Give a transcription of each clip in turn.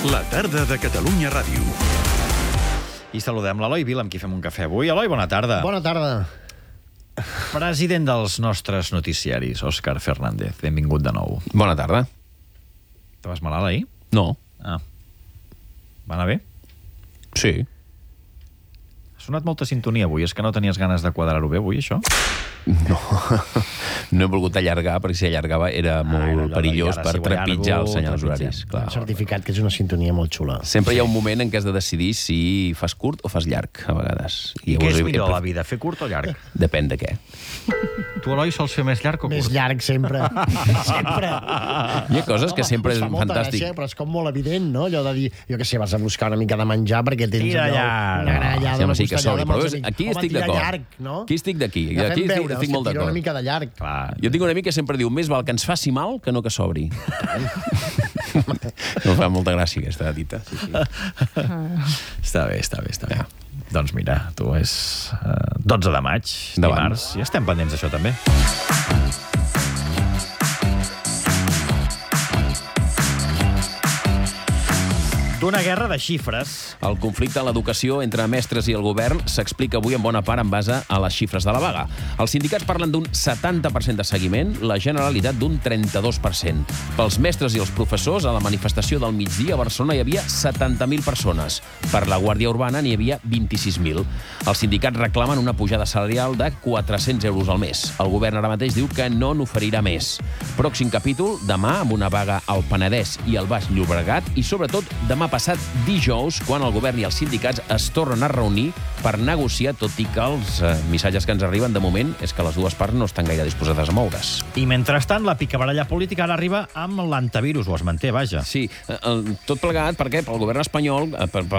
La tarda de Catalunya Ràdio. I saludem l'Eloi Vila, amb qui fem un cafè avui. Eloi, bona tarda. Bona tarda. President dels nostres noticiaris, Òscar Fernández. Benvingut de nou. Bona tarda. Estaves malalt ahir? No. Ah. Va anar bé? Sí. Ha sonat molta sintonia avui. És que no tenies ganes de quadrar-ho bé avui, això? No. No he volgut allargar, perquè si allargava era molt perillós per trepitjar els senyals horaris. Clar. Un certificat que és una sintonia molt xula. Sempre hi ha un moment en què has de decidir si fas curt o fas llarg, a vegades. I què és millor a la vida, fer curt o llarg? Depèn de què. Tu, Eloi, sols fer més llarg o curt? Més llarg, sempre. Sempre. Hi ha coses que sempre és fa molta fantàstic. Gràcia, però és com molt evident, no? Allò de dir, jo què sé, vas a buscar una mica de menjar perquè tens Tira allò, llarg. una granallada, Sí, home, una sí que costellada sobri, amb però els veus, amics. aquí Home, estic tira d'acord. llarg, no? Aquí estic d'aquí. Ja Aquí fem veure, estic molt tira una d'acord. mica de llarg. Clar. Jo tinc un amic que sempre diu més val que ens faci mal que no que sobri. No fa molta gràcia aquesta dita. Sí, sí. Està bé, està bé, està bé. Doncs mira, tu és 12 de maig, Endavant. dimarts, i estem pendents d'això també. D'una guerra de xifres. El conflicte a l'educació entre mestres i el govern s'explica avui en bona part en base a les xifres de la vaga. Els sindicats parlen d'un 70% de seguiment, la Generalitat d'un 32%. Pels mestres i els professors, a la manifestació del migdia a Barcelona hi havia 70.000 persones. Per la Guàrdia Urbana n'hi havia 26.000. Els sindicats reclamen una pujada salarial de 400 euros al mes. El govern ara mateix diu que no n'oferirà més. Pròxim capítol, demà, amb una vaga al Penedès i al Baix Llobregat, i sobretot demà passat dijous, quan el govern i els sindicats es tornen a reunir per negociar, tot i que els missatges que ens arriben de moment és que les dues parts no estan gaire disposades a moure's. I mentrestant, la picabaralla política ara arriba amb l'antivirus, o es manté, vaja. Sí, tot plegat perquè pel govern espanyol,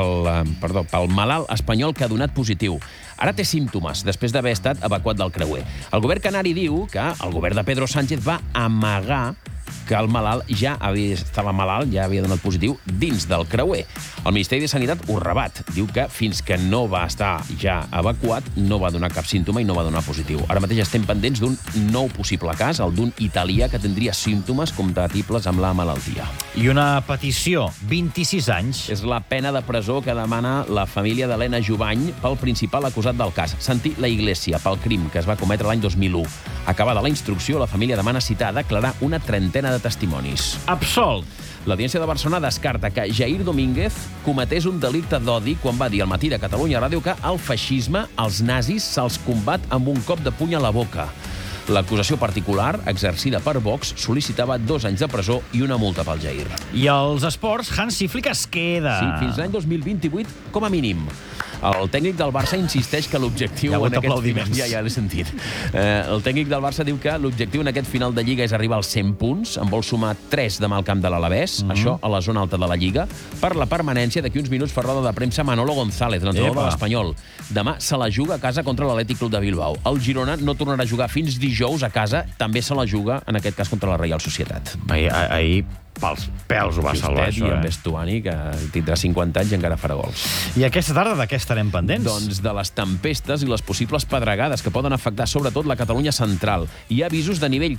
pel malalt espanyol que ha donat positiu. Ara té símptomes, després d'haver estat evacuat del creuer. El govern canari diu que el govern de Pedro Sánchez va amagar que el malalt estava malalt, ja havia donat positiu dins del creuer. El Ministeri de Sanitat ho rebat. Diu que fins que no va estar ja evacuat no va donar cap símptoma i no va donar positiu. Ara mateix estem pendents d'un nou possible cas, el d'un italià que tindria símptomes compatibles amb la malaltia. I una petició, 26 anys. És la pena de presó que demana la família d'Helena Jubany pel principal acusat del cas, Santi La Iglesia, pel crim que es va cometre l'any 2001. Acabada la instrucció, la família demana citar a declarar una trentena de testimonis. Absolt. L'Audiència de Barcelona descarta que Jair Domínguez cometés un delicte d'odi quan va dir al Matí de Catalunya Ràdio que el feixisme, als nazis, se'ls combat amb un cop de puny a la boca. L'acusació particular, exercida per Vox, sol·licitava 2 anys de presó i una multa pel Jair. I els esports, Hansi Flick es queda. Sí, fins l'any 2028, com a mínim. El tècnic del Barça insisteix que l'objectiu... Ja en aquest final... Ja l'he sentit. El tècnic del Barça diu que l'objectiu en aquest final de Lliga és arribar als 100 punts, en vol sumar 3 demà al camp de l'Alavés, això a la zona alta de la Lliga. Per la permanència, d'aquí uns minuts fa roda de premsa Manolo González, l'entrenador de l'Espanyol. Demà se la juga a casa contra l'Atlètic Club de Bilbao. El Girona no tornarà a jugar fins dijous a casa, també se la juga, en aquest cas, contra la Reial Societat. Ahir pels pèls ho va salvar, això, I en Vestuani, que tindrà 50 anys i encara farà gols. I aquesta tarda de què estarem pendents? Doncs de les tempestes i les possibles pedregades que poden afectar sobretot la Catalunya central. Hi ha avisos de nivell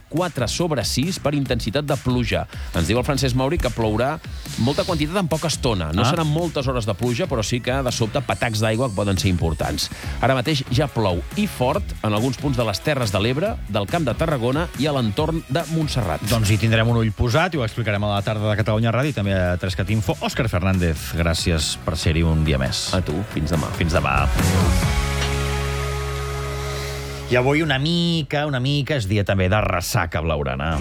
4/6 per intensitat de pluja. Ens diu el Francesc Mauri que plourà molta quantitat en poca estona. No seran moltes hores de pluja, però sí que de sobte patacs d'aigua poden ser importants. Ara mateix ja plou i fort en alguns punts de les Terres de l'Ebre, del Camp de Tarragona i a l'entorn de Montserrat. Doncs hi tindrem un ull posat i ho explicarem a la tarda de Catalunya Ràdio i també a 3cat Info. Òscar Fernández, gràcies per ser-hi un dia més. A tu, fins demà. Fins demà. I avui una mica és dia també de ressaca blaugrana.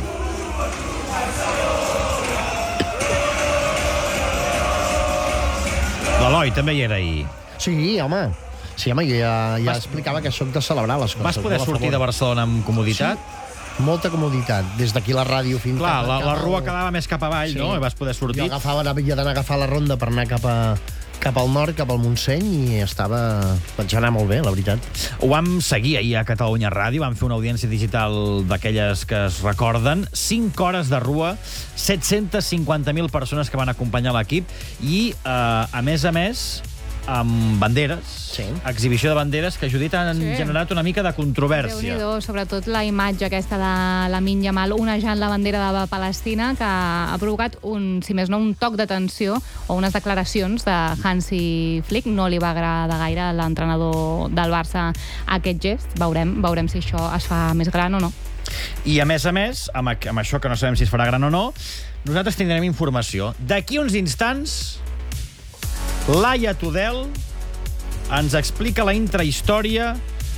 L'Eloi també hi era ahir. Sí, home. Sí, home, jo ja explicava que sóc de celebrar les coses. Vas poder sortir de Barcelona amb comoditat? Sí. Molta comoditat, des d'aquí la ràdio fins Clar, la rua quedava més cap avall, no? I vas poder sortir. Jo havia d'anar a agafar la ronda per anar cap al nord, cap al Montseny, i vaig anar molt bé, la veritat. Ho vam seguir ahir a Catalunya Ràdio, vam fer una audiència digital d'aquelles que es recorden, 5 hores de rua, 750.000 persones que van acompanyar l'equip, i, a més, amb banderes, exhibició de banderes, que Judit han generat una mica de controvèrsia. Déu-n'hi-do, sobretot la imatge aquesta de Lamine Yamal onejant la bandera de Palestina, que ha provocat si més no, un toc d'atenció o unes declaracions de Hansi Flick. No li va agradar gaire a l'entrenador del Barça aquest gest. Veurem si això es fa més gran o no. I, a més, amb això que no sabem si es farà gran o no, nosaltres tindrem informació. D'aquí uns instants, Laia Tudel ens explica la intrahistòria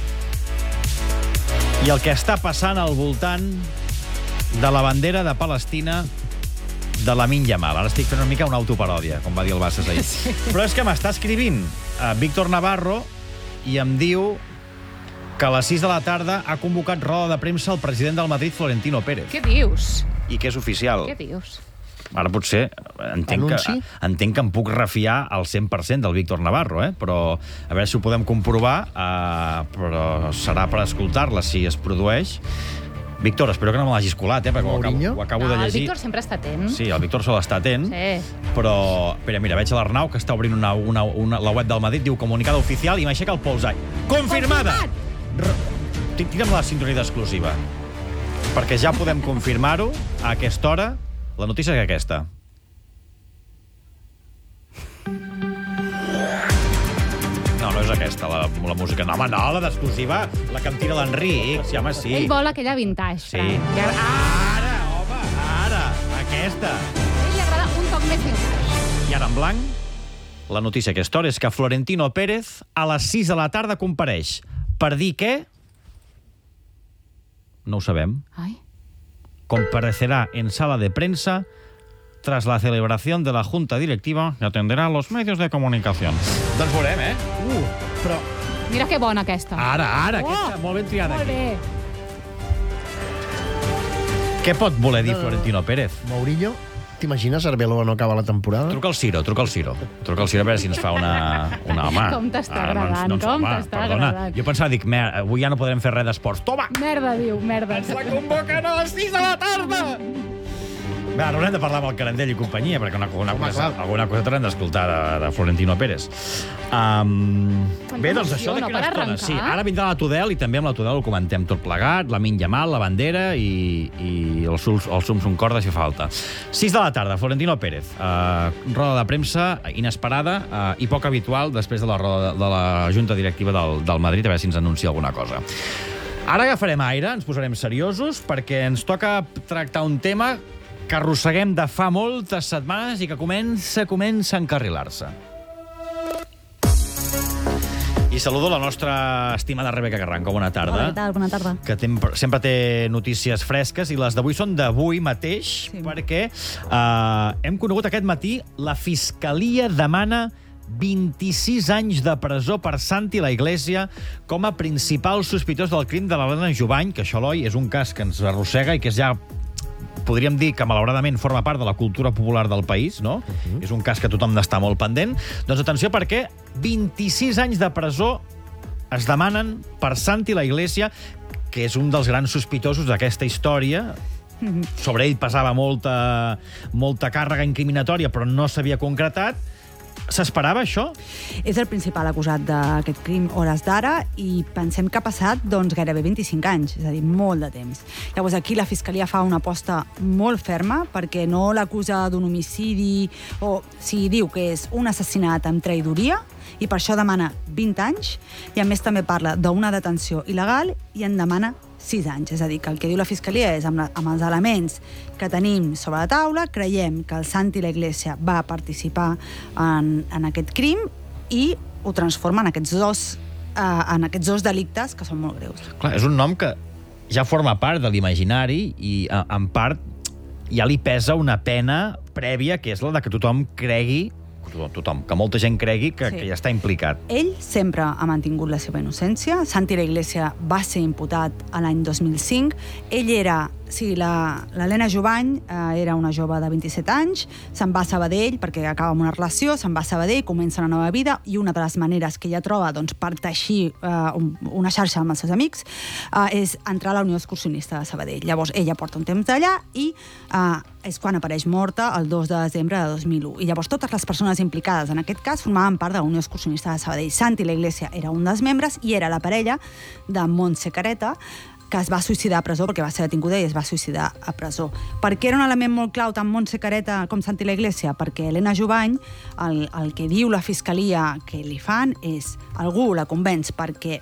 i el que està passant al voltant de la bandera de Palestina de Lamine Yamal. Ara estic fent una mica una autoparòdia, com va dir el Bassas ahir. Però és que m'està escrivint Víctor Navarro i em diu que a les 6 de la tarda ha convocat roda de premsa el president del Madrid, Florentino Pérez. Què dius? I que és oficial. Què dius? Ara potser entenc que em puc refiar al 100% del Víctor Navarro, però a veure si ho podem comprovar, però serà per escoltar-la si es produeix. Víctor, espero que no me l'hagis colat, perquè ho acabo de llegir. El Víctor sempre està atent. Sí, el Víctor sol estar atent. Sí. Però, mira, veig l'Arnau, que està obrint la web del Madrid, diu comunicada oficial, i m'aixeca el polsall. Confirmada! Tira'm la sintonia d'exclusiva. Perquè ja podem confirmar-ho a aquesta hora. La notícia és aquesta. No és aquesta, la música. No, home, no, la d'exclusiva, la que em tira l'Enric. Sí, home, sí. Ell vol aquella vintage, Frank. Sí. Ara, home, ara, aquesta. A ell li agrada un toc més vintage. I ara, en blanc, la notícia a aquesta hora és que Florentino Pérez a les 6 de la tarda compareix. Per dir què? No ho sabem. Ai. Comparecerá en sala de prensa tras la celebración de la Junta Directiva que atenderá a los medios de comunicación. Doncs veurem, Però... Mira que bona aquesta. Ara, aquesta, molt ben triada. Molt bé. Què pot voler dir Florentino Pérez? Mourinho, t'imagines Arbeloa no acaba la temporada? Truca al Ciro a veure si ens fa una home. Com t'està agradant, agradant. Jo pensava, avui ja no podrem fer res d'esports. Toma! Merda, diu, merda. Ens la convoquen a les 6 de la tarda! Ara haurem de parlar amb el Carandell i companyia, perquè alguna cosa t'haurem d'escoltar de Florentino Pérez. Bé, doncs això d'aquí una estona. Sí, ara vindrà la Tudel i també amb la Tudel ho comentem tot plegat, Lamine Yamal, la bandera i el sum son corda si falta. 6 de la tarda, Florentino Pérez. Roda de premsa inesperada i poc habitual després de la roda de la Junta Directiva del Madrid, a veure si ens anuncia alguna cosa. Ara agafarem aire, ens posarem seriosos, perquè ens toca tractar un tema que arrosseguem de fa moltes setmanes i que comença a encarrilar-se. I saludo la nostra estimada Rebeca Carranco. Bona tarda. Hola, què tal? Bona tarda. Que sempre té notícies fresques i les d'avui són d'avui mateix, perquè hem conegut aquest matí la Fiscalia demana 26 anys de presó per Santi La Iglesia com a principal sospitós del crim de l'Helena Jubany, que això, Eloi, és un cas que ens arrossega i que és ja podríem dir que malauradament forma part de la cultura popular del país, no? És un cas que tothom n'està molt pendent. Doncs atenció, perquè 26 anys de presó es demanen per Santi La Iglesia, que és un dels grans sospitosos d'aquesta història. Sobre ell pesava molta càrrega incriminatòria, però no s'havia concretat. S'esperava això? És el principal acusat d'aquest crim hores d'ara i pensem que ha passat gairebé 25 anys, és a dir, molt de temps. Llavors aquí la Fiscalia fa una aposta molt ferma perquè no l'acusa d'un homicidi o si diu que és un assassinat amb traïdoria i per això demana 20 anys i a més també parla d'una detenció il·legal i en demana 6 anys. És a dir, que el que diu la Fiscalia és amb els elements que tenim sobre la taula, creiem que el Santi La Iglesia va participar en aquest crim i ho transforma en aquests dos delictes que són molt greus. Clar, és un nom que ja forma part de l'imaginari i en part ja li pesa una pena prèvia, que és la de que tothom cregui, que molta gent cregui que ja està implicat. Ell sempre ha mantingut la seva innocència. Santi La Iglesia va ser imputat l'any 2005. Ell era Sí, l'Helena Jovany era una jove de 27 anys, se'n va a Sabadell perquè acaba amb una relació, se'n va a Sabadell, comença una nova vida, i una de les maneres que ella troba per teixir una xarxa amb els seus amics és entrar a la Unió Excursionista de Sabadell. Llavors, ella porta un temps d'allà i és quan apareix morta el 2 de desembre de 2001. I llavors totes les persones implicades en aquest cas formaven part de la Unió Excursionista de Sabadell. Santi La Iglesia era un dels membres i era la parella de Montse Careta, que es va suïcidar a presó perquè va ser detinguda i es va suïcidar a presó. Per què era un element molt clau tant Montse Careta com Santi La Iglesia? Perquè Helena Jovany, el que diu la fiscalia que li fan és algú la convenç perquè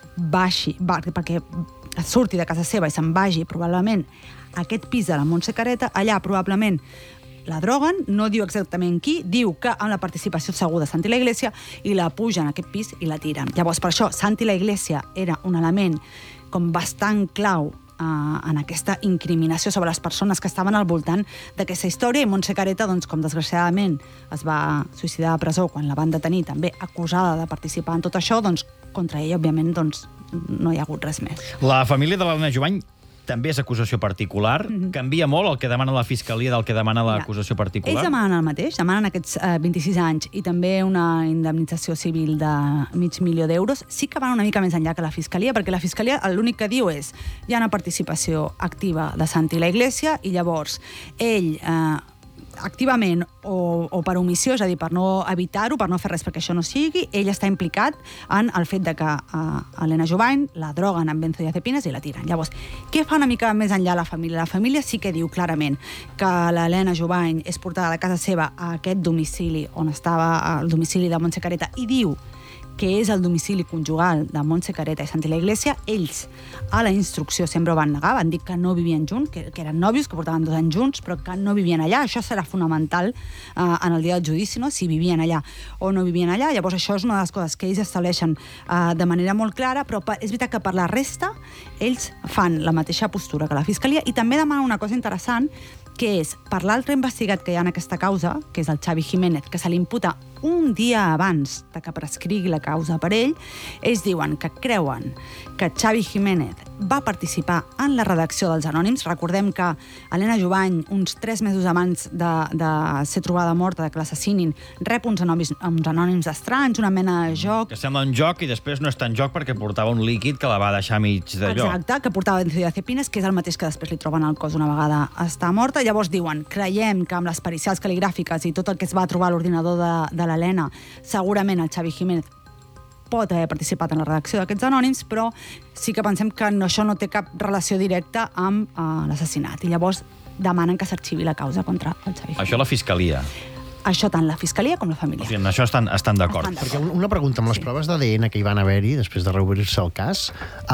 surti de casa seva i se'n vagi probablement a aquest pis de la Montse Careta, allà probablement la droguen, no diu exactament qui, diu que amb la participació segur de Santi La Iglesia, i la pugen a aquest pis i la tiren. Llavors, per això, Santi La Iglesia era un element com bastant clau en aquesta incriminació sobre les persones que estaven al voltant d'aquesta història, i Montse Careta, doncs, com desgraciadament es va suïcidar a presó quan la van detenir, també acusada de participar en tot això, doncs, contra ella, òbviament, doncs, no hi ha hagut res més. La família de l'Helena Jovany també és acusació particular. Canvia molt el que demana la fiscalia del que demana l'acusació particular? Ells demanen el mateix, demanen aquests 26 anys i també una indemnització civil de $500.000. Sí que van una mica més enllà que la fiscalia, perquè la fiscalia l'únic que diu és hi ha una participació activa de Santi La Iglesia i llavors ell activament o per omissió, és a dir, per no evitar-ho, per no fer res perquè això no sigui, ell està implicat en el fet de que Helena Jovany la droguen amb benzodiazepines i la tiren. Llavors, què fa una mica més enllà la família? La família sí que diu clarament que l'Helena Jovany és portada de casa seva a aquest domicili on estava el domicili de Montse Careta i diu que és el domicili conjugal de Montse Careta i Santi La Iglesia. Ells a la instrucció sempre ho van negar, van dir que no vivien junts, que eren nòvios, que portaven 2 anys junts, però que no vivien allà. Això serà fonamental en el dia del judici, no? Si vivien allà o no vivien allà. Llavors això és una de les coses que ells estableixen de manera molt clara, però és veritat que per la resta ells fan la mateixa postura que la fiscalia i també demanen una cosa interessant, que és, per l'altre investigat que hi ha en aquesta causa, que és el Xavi Jiménez, que se li imputa un dia abans de que prescrigui la causa per ell, ells diuen que creuen que Xavi Jiménez va participar en la redacció dels anònims. Recordem que Helena Jovany, uns 3 mesos abans de ser trobada morta, de que l'assassinin, rep uns anònims estranys, una mena de joc. Que sembla un joc i després no és tan joc perquè portava un líquid que la va deixar mig d'allò. Exacte, que portava benzodiazepines, que és el mateix que després li troben al cos una vegada està morta. Llavors diuen, creiem que amb les pericials cal·ligràfiques i tot el que es va trobar a l'ordinador de l'Helena, segurament el Xavi Jiménez pot haver participat en la redacció d'aquests anònims, però sí que pensem que això no té cap relació directa amb l'assassinat. I llavors demanen que s'arxivi la causa contra el Xavi Jiménez. Això la fiscalia. Això tant la fiscalia com la família. O sigui, en això estan d'acord. Perquè una pregunta, amb les proves d'ADN que hi van haver-hi, després de reobrir-se el cas,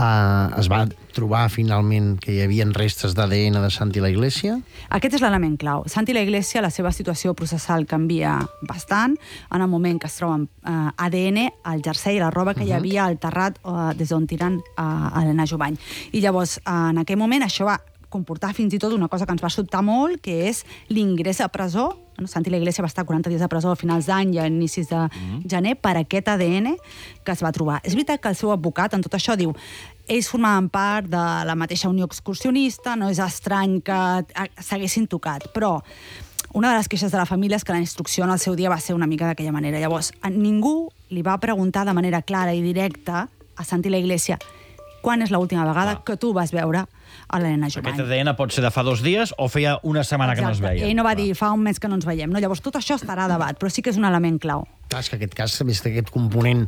es va trobar finalment que hi havia restes d'ADN de Santi La Iglesia? Aquest és l'element clau. Santi La Iglesia, la seva situació processal canvia bastant en el moment que es troben ADN al jersei i la roba que hi havia al terrat des d'on tiren a Helena Jovany. I llavors, en aquell moment, això va comportar fins i tot una cosa que ens va sobtar molt, que és l'ingrés a presó. Santi La Iglesia va estar 40 dies a presó a finals d'any i a inicis de gener per aquest ADN que es va trobar. És veritat que el seu advocat en tot això diu ells formaven part de la mateixa Unió Excursionista, no és estrany que s'haguessin tocat, però una de les queixes de la família és que la instrucció en el seu dia va ser una mica d'aquella manera. Llavors, ningú li va preguntar de manera clara i directa a Santi La Iglesia quan és l'última vegada que tu vas veure a l'Helena Jovany. Aquest ADN pot ser de fa 2 dies o feia una setmana que no es veia. Ell no va dir fa un mes que no ens veiem. No? Llavors, tot això estarà a debat, però sí que és un element clau. Clar, és que aquest cas també té aquest component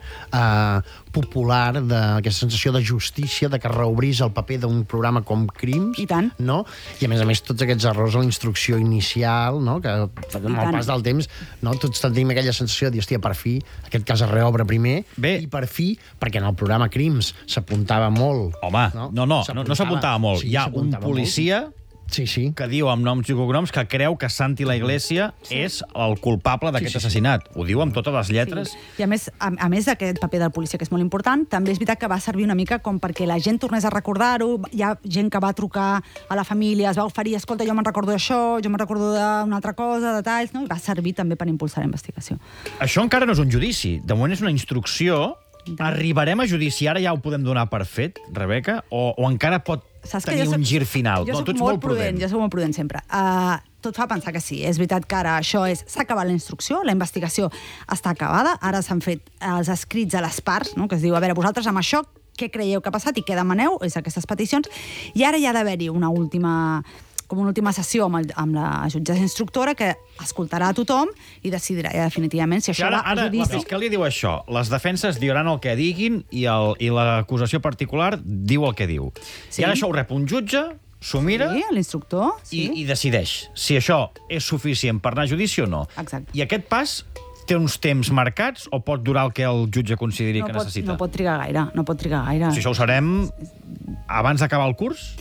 popular, d'aquesta sensació de justícia, de que reobrís el paper d'un programa com Crims. I tant. No? I a més, tots aquests errors a la instrucció inicial, no? Que amb el pas del temps, no? Tots tenim aquella sensació de dir, hòstia, per fi, aquest cas es reobre primer, i per fi, perquè en el programa Crims s'apuntava molt. Home, no s'apuntava molt. Hi ha un policia que diu amb noms i cognoms que creu que Santi La Iglesia és el culpable d'aquest assassinat. Ho diu amb totes les lletres. I a més d'aquest paper del policia, que és molt important, també és veritat que va servir una mica com perquè la gent tornés a recordar-ho. Hi ha gent que va trucar a la família, es va oferir, escolta, jo me'n recordo d'això, jo me'n recordo d'una altra cosa, detalls, no? I va servir també per impulsar la investigació. Això encara no és un judici. De moment és una instrucció. Arribarem a judici, ara ja ho podem donar per fet, Rebeca? O encara pot tenir un gir final. Jo soc molt prudent. Jo soc molt prudent sempre. Tot fa pensar que sí. És veritat que ara això s'ha acabat la instrucció, la investigació està acabada, ara s'han fet els escrits a les parts, no? Que es diu, a veure, vosaltres amb això què creieu que ha passat i què demaneu, és aquestes peticions, i ara hi ha d'haver-hi una última sessió amb la jutgessa instructora que escoltarà a tothom i decidirà definitivament si això va a judici. La Fiscalia diu això, les defenses diran el que diguin i l'acusació particular diu el que diu. I ara això ho rep un jutge, s'ho mira l'instructor i decideix si això és suficient per anar a judici o no. Exacte. I aquest pas té uns temps marcats o pot durar el que el jutge consideri que necessita? No pot trigar gaire. Si això ho sabem abans d'acabar el curs?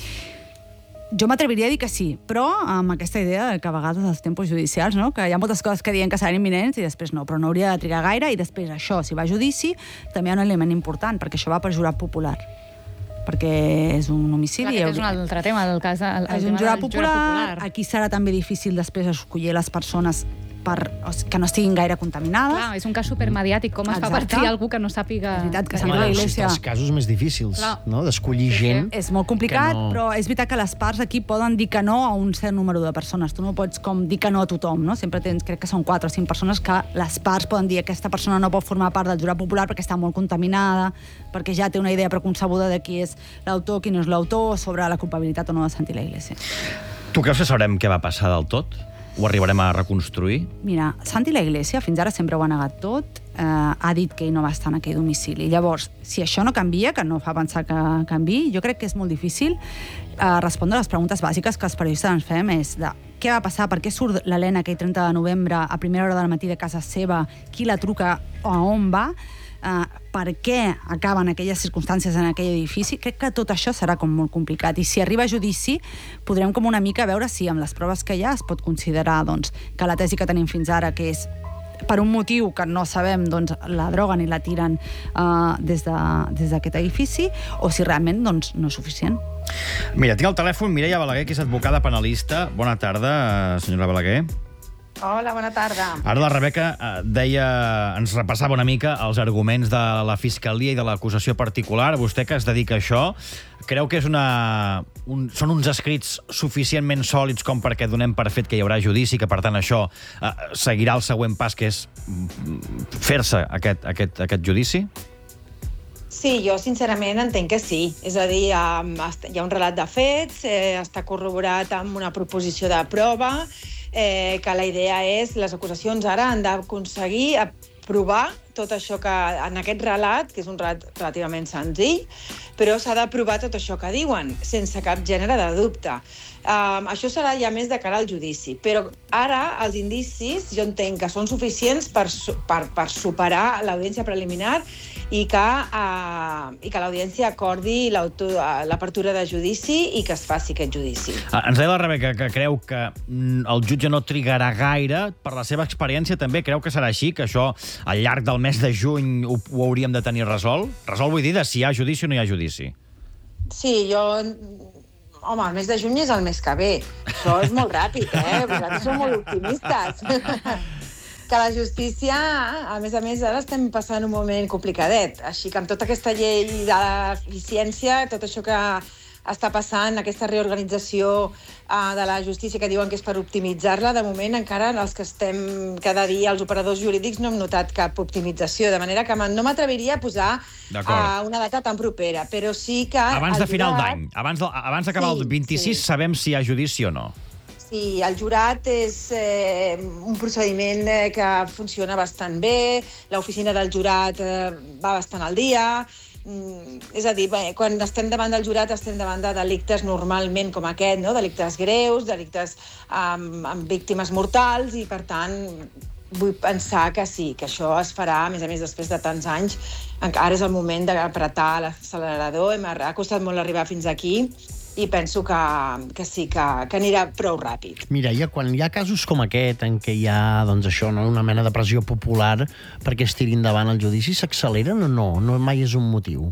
Jo m'atreviria a dir que sí, però amb aquesta idea que a vegades els tempos judicials, no? Que hi ha moltes coses que diuen que seran imminents i després no, però no hauria de trigar gaire, i després això, si va a judici, també hi ha un element important, perquè això va per jurat popular, perquè és un homicidi. Clar, és un altre tema, el cas és un jurat popular. Aquí serà també difícil després escollir les persones que no estiguin gaire contaminades. Clar, és un cas supermediàtic. Com es fa per triar algú que no sàpiga... És veritat que sembla l'Iglésia... Els casos més difícils, no? D'escollir gent... És molt complicat, però és veritat que les parts aquí poden dir que no a un cert número de persones. Tu no pots com dir que no a tothom, no? Sempre tens, crec que són 4 o 5 persones que les parts poden dir que aquesta persona no pot formar part del jurat popular perquè està molt contaminada, perquè ja té una idea preconcebuda de qui és l'autor, qui no és l'autor, sobre la culpabilitat o no de Santi la Iglesia. Tu creus que sabrem què va passar del tot? Ho arribarem a reconstruir? Mira, Santi la Iglesia fins ara sempre ho ha negat tot, ha dit que ell no va estar en aquell domicili. Llavors, si això no canvia, que no fa pensar que canvi, jo crec que és molt difícil respondre a les preguntes bàsiques que els periodistes ens fem, és de què va passar, per què surt l'Helena aquell 30 de novembre a primera hora del matí de casa seva, qui la truca o a on va, per què acaben aquelles circumstàncies en aquell edifici. Crec que tot això serà com molt complicat, i si arriba a judici podrem com una mica veure si amb les proves que hi ha es pot considerar doncs, que la tesi que tenim fins ara, que és per un motiu que no sabem, doncs, la droguen i la tiren des d'aquest edifici, o si realment doncs, no és suficient. Mira, tinc al telèfon Mireia Balaguer, que és advocada penalista. Bona tarda, senyora Balaguer. Hola, bona tarda. Ara la Rebeca ens repassava una mica els arguments de la Fiscalia i de l'acusació particular. Vostè, que es dedica a això, creu que són uns escrits suficientment sòlids com perquè donem per fet que hi haurà judici, que per tant això seguirà el següent pas, que és fer-se aquest judici? Sí, jo sincerament entenc que sí. És a dir, hi ha un relat de fets, està corroborat amb una proposició de prova, que la idea és, les acusacions ara han d'aconseguir provar tot això que, en aquest relat, que és un relat relativament senzill, però s'ha de provar tot això que diuen, sense cap gènere de dubte. Això serà ja més de cara al judici, però ara els indicis jo entenc que són suficients per superar l'audiència preliminar i que l'audiència acordi l'apertura de judici i que es faci aquest judici. Ens deia la Rebeca que creu que el jutge no trigarà gaire. Per la seva experiència també creu que serà així, que això al llarg del mes de juny ho hauríem de tenir resolt? Resolt vull dir de si hi ha judici o no hi ha judici. Sí, home, el mes de juny és el mes que ve. Això és molt ràpid, Vosaltres sou molt optimistes. Que la justícia, a més, ara estem passant un moment complicadet. Així que amb tota aquesta llei de l'eficiència, tot això que està passant, aquesta reorganització de la justícia que diuen que és per optimitzar-la, de moment encara els que estem cada dia, els operadors jurídics, no hem notat cap optimització, de manera que no m'atreviria a posar una data tan propera, però sí que... Abans de final d'any, abans d'acabar el 26, sabem si hi ha judici o no. Sí, el jurat és un procediment que funciona bastant bé, l'oficina del jurat va bastant al dia, és a dir, quan estem davant del jurat estem davant de delictes normalment com aquest, no? Delictes greus, delictes amb víctimes mortals, i per tant vull pensar que sí, que això es farà, a més després de tants anys. Ara és el moment d'apretar l'accelerador, ha costat molt arribar fins aquí, i penso que sí, que anirà prou ràpid. Mira, quan hi ha casos com aquest, en què hi ha una mena de pressió popular perquè es tiri endavant el judici, s'acceleren o no? No mai és un motiu?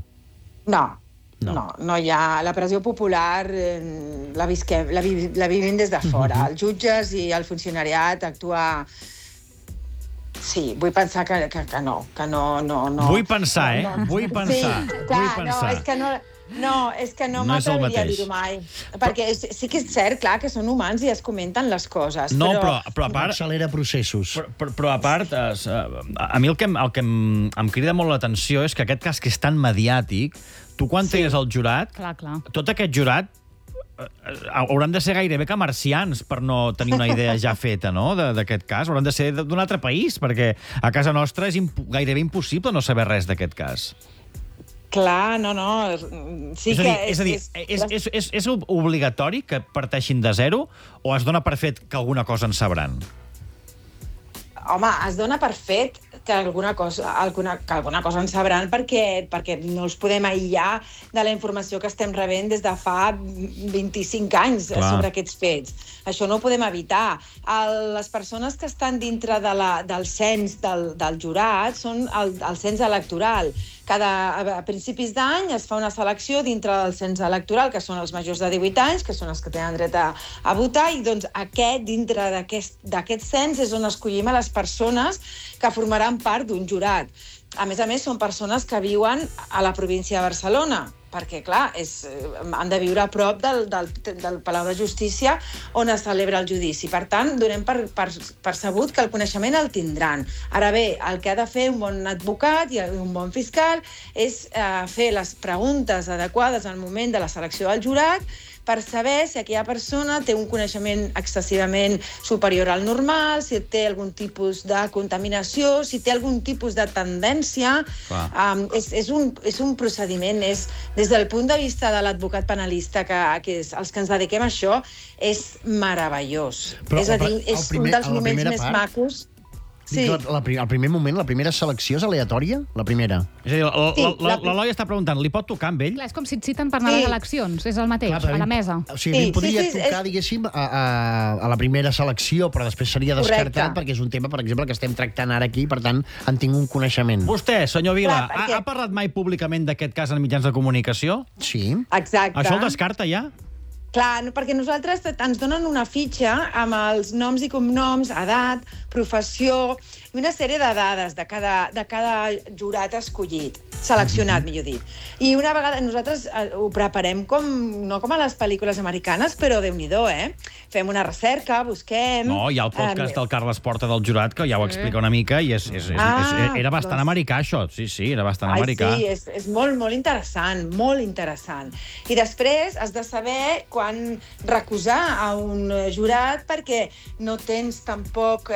No hi ha... La pressió popular la vivim des de fora. Els jutges i el funcionariat actua... Sí, vull pensar que no. Vull pensar, Vull pensar. Sí, clar, no, és que no... No, és que no m'atreviria a dir-ho mai. Perquè sí que és cert, clar, que són humans i es comenten les coses. No, però a part... Accelera processos. Però a part, a mi el que em crida molt l'atenció és que aquest cas que és tan mediàtic, tu quan tenies el jurat, tot aquest jurat hauran de ser gairebé que marcians per no tenir una idea ja feta, no?, d'aquest cas. Hauran de ser d'un altre país, perquè a casa nostra és gairebé impossible no saber res d'aquest cas. Clar, no. Sí que és a dir, és obligatori que parteixin de zero o es dona per fet que alguna cosa en sabran? Home, es dona per fet que alguna cosa en sabran perquè no els podem aïllar de la informació que estem rebent des de fa 25 anys sobre aquests fets. Això no ho podem evitar. Les persones que estan dintre del cens del jurat són el cens electoral. A principis d'any es fa una selecció dintre del cens electoral, que són els majors de 18 anys, que són els que tenen dret a votar, i doncs dintre d'aquest cens és on escollim a les persones que formaran part d'un jurat. A més, són persones que viuen a la província de Barcelona, perquè, clar, han de viure a prop del Palau de Justícia on es celebra el judici. Per tant, donem per sabut que el coneixement el tindran. Ara bé, el que ha de fer un bon advocat i un bon fiscal és fer les preguntes adequades al moment de la selecció del jurat per saber si aquella persona té un coneixement excessivament superior al normal, si té algun tipus de contaminació, si té algun tipus de tendència. És un procediment, des del punt de vista de l'advocat penalista, que és els que ens dediquem a això, és meravellós. És a dir, és un dels moments més macos. Sí. El primer moment, la primera selecció és aleatòria? La primera. És a dir, l'Eloi està preguntant, li pot tocar amb ell? Clar, és com si et citen per anar a les eleccions, és el mateix, a la mesa. O sigui, podria tocar, diguéssim, a la primera selecció, però després seria descartat, perquè és un tema, per exemple, que estem tractant ara aquí, per tant, en tinc un coneixement. Vostè, senyor Vila, ha parlat mai públicament d'aquest cas en mitjans de comunicació? Sí. Exacte. Això el descarta ja? Clar, perquè nosaltres ens donen una fitxa amb els noms i cognoms, edat, professió i una sèrie de dades de cada jurat escollit, seleccionat, millor dit. I una vegada nosaltres ho preparem no com a les pel·lícules americanes, però Déu-n'hi-do, Fem una recerca, busquem... No, hi ha el podcast del Carles Porta del jurat, que ja ho explica una mica, i era bastant americà, això. Sí, era bastant americà. Sí, és molt, molt interessant, molt interessant. I després has de saber quan recusar a un jurat, perquè no tens tampoc...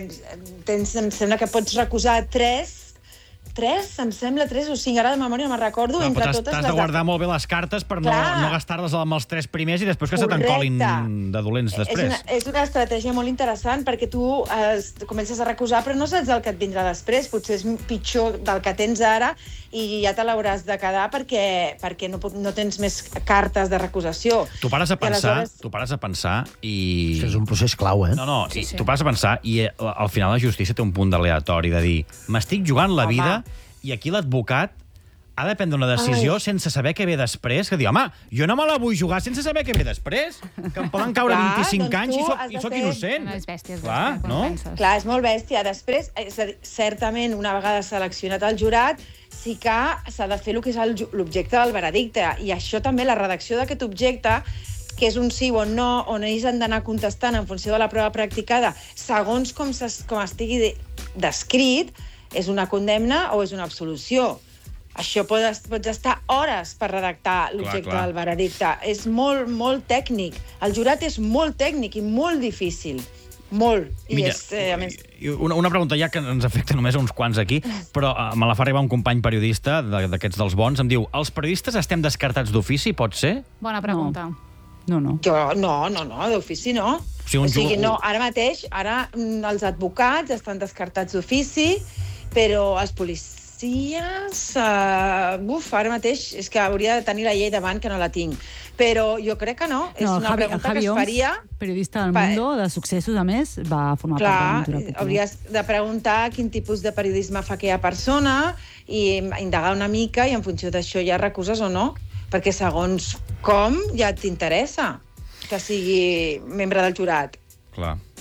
Em sembla que pots recusar 3, em sembla 3 o 5, ara de memòria no me'n recordo. T'has de guardar molt bé les cartes per no gastar-les amb els 3 primers i després que se t'encolin de dolents després. És una estratègia molt interessant perquè tu comences a recusar però no saps el que et vindrà després. Potser és pitjor del que tens ara i ja te l'hauràs de quedar perquè no tens més cartes de recusació. Tu pares a pensar i... Això és un procés clau, No, tu pares a pensar i al final la justícia té un punt d'aleatori, de dir, m'estic jugant la vida i aquí l'advocat ha de prendre una decisió sense saber què ve després, que diu, home, jo no me la vull jugar sense saber què ve després, que em poden caure 25 anys i soc innocent. És bèstia, clar, no? Clar, és molt bèstia. Després, certament, una vegada seleccionat el jurat, sí que s'ha de fer el que és l'objecte del veredicte, i això també, la redacció d'aquest objecte, que és un sí o un no, on ells han d'anar contestant en funció de la prova practicada, segons com estigui descrit, és una condemna o és una absolució. Això pots estar hores per redactar l'objecte del veredicte. És molt, molt tècnic. El jurat és molt tècnic i molt difícil. Molt. Mira, una pregunta ja que ens afecta només a uns quants aquí, però me la fa arribar un company periodista d'aquests dels bons, em diu, els periodistes estem descartats d'ofici, pot ser? Bona pregunta. No. No, d'ofici no. O sigui, no, ara mateix, els advocats estan descartats d'ofici, però els policies... ara mateix és que hauria de tenir la llei davant, que no la tinc. Però jo crec que no. És una pregunta que es faria... Periodista del Mundo, de successos, a més, va formar part de l'Aventura Popular. Hauries de preguntar quin tipus de periodisme fa aquella persona i indagar una mica i en funció d'això ja recuses o no, perquè segons com ja t'interessa que sigui membre del jurat. Clar.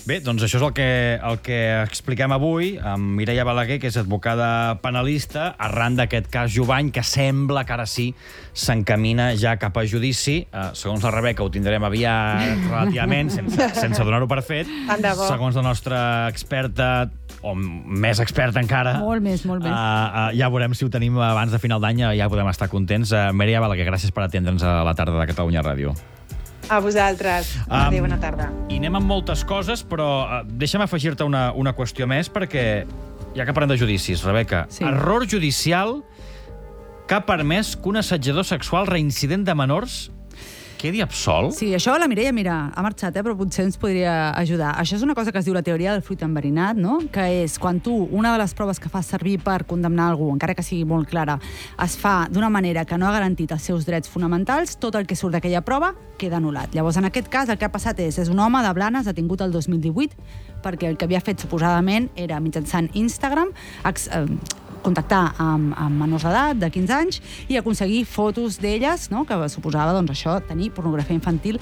Bé, doncs això és el que expliquem avui amb Mireia Balaguer, que és advocada penalista, arran d'aquest cas Jubany, que sembla que ara sí s'encamina ja cap a judici. Segons la Rebeca, ho tindrem aviat relativament, sense donar-ho per fet. Segons la nostra experta, o més experta encara... Molt més. Ja veurem si ho tenim abans de final d'any, ja podem estar contents. Mireia Balaguer, gràcies per atendre'ns a la tarda de Catalunya Ràdio. A vosaltres. Adéu, bona tarda. I anem amb moltes coses, però deixa'm afegir-te una qüestió més, perquè ja que parlem de judicis, Rebeca, error judicial que ha permès que un assetjador sexual reincident de menors quedi absolt? Sí, això la Mireia, mira, ha marxat, però potser ens podria ajudar. Això és una cosa que es diu la teoria del fruit enverinat, no? Que és quan tu, una de les proves que fas servir per condemnar algú, encara que sigui molt clara, es fa d'una manera que no ha garantit els seus drets fonamentals, tot el que surt d'aquella prova queda anul·lat. Llavors, en aquest cas, el que ha passat és un home de Blanes detingut el 2018 perquè el que havia fet suposadament era mitjançant Instagram contactar amb menors d'edat, de 15 anys, i aconseguir fotos d'elles, no? Que suposava, doncs, això, tenir pornografia infantil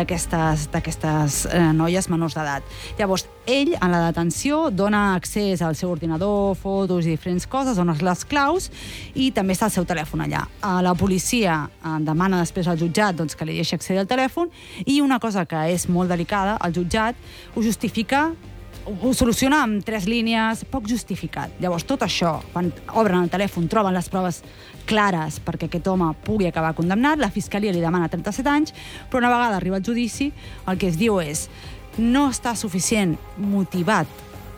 d'aquestes noies menors d'edat. Llavors, ell, en la detenció, dona accés al seu ordinador, fotos i diferents coses, dona les claus, i també està el seu telèfon allà. La policia demana després al jutjat doncs, que li deixi accedir al telèfon, i una cosa que és molt delicada, el jutjat ho justifica, ho soluciona amb 3 línies, poc justificat. Llavors, tot això, quan obren el telèfon, troben les proves clares perquè aquest home pugui acabar condemnat, la Fiscalia li demana 37 anys, però una vegada arriba al judici, el que es diu és no està suficient motivat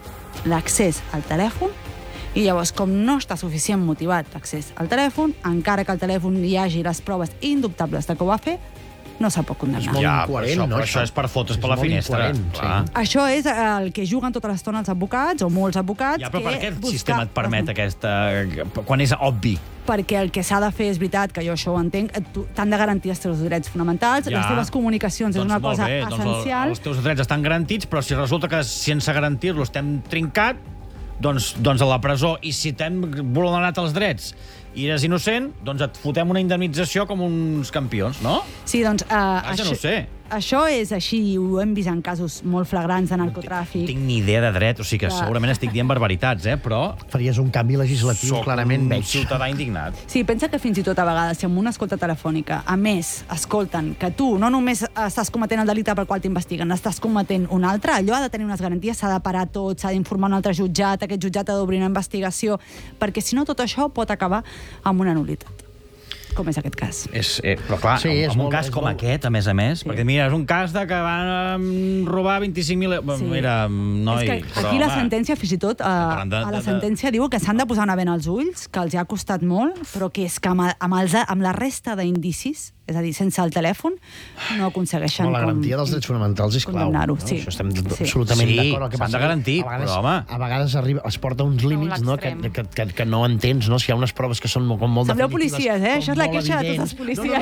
l'accés al telèfon, i llavors, com no està suficient motivat l'accés al telèfon, encara que al telèfon hi hagi les proves indubtables de que ho va fer, no se'l pot condemnar. És molt incoherent, no? Això és per fotre's per la finestra. Això és el que juguen tota l'estona els advocats, o molts advocats... Ja, però per què el sistema et permet aquesta... quan és obvi? Perquè el que s'ha de fer, és veritat, que jo això ho entenc, t'han de garantir els teus drets fonamentals, les teves comunicacions és una cosa essencial. Els teus drets estan garantits, però si resulta que sense garantir-los t'hem trincat, doncs a la presó. I si t'hem vulnerat els drets i eres innocent, doncs et fotem una indemnització com uns campions, no? Sí, doncs... Ja no ho sé. Això és així, ho hem vist en casos molt flagrants de narcotràfic. No tinc ni idea de dret, o sigui que segurament estic dient barbaritats, però... Faries un canvi legislatiu, clarament veig. Soc un ciutadà indignat. Sí, pensa que fins i tot a vegades, si amb una escolta telefònica, a més, escolten que tu no només estàs cometent el delicte pel qual t'investiguen, estàs cometent un altre, allò ha de tenir unes garanties, s'ha de parar tot, s'ha d'informar un altre jutjat, aquest jutjat ha d'obrir una investigació, perquè si no tot això pot acabar amb una nul·litat, com és aquest cas. Però clar, amb un cas com aquest, a més, perquè mira, és un cas de que van robar 25.000 euros. Mira, noi... És que aquí la sentència, fins i tot, a la sentència diu que s'han de posar una vena als ulls, que els ha costat molt, però que és que amb la resta d'indicis, és a dir, sense el telèfon, no aconsegueixen la garantia dels drets fonamentals és clau. Condemnar-ho, sí. Això estem absolutament d'acord. S'han de garantir, però, home... A vegades es porta uns límits que no entens, si hi ha unes proves que són molt definitives. Sembleu policies, Això és la queixa de tots els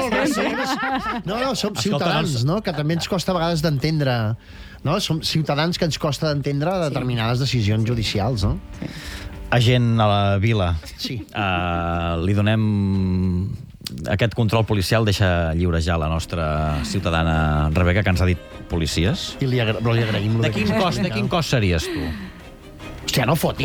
policies. No, som ciutadans, que també ens costa a vegades d'entendre... Som ciutadans que ens costa d'entendre determinades decisions judicials, no? Agent a la vila. Sí. Li donem... Aquest control policial deixa lliurejar la nostra ciutadana Rebeca, que ens ha dit policies. I li agraïm. De quin cos series tu? Hòstia, no fotis.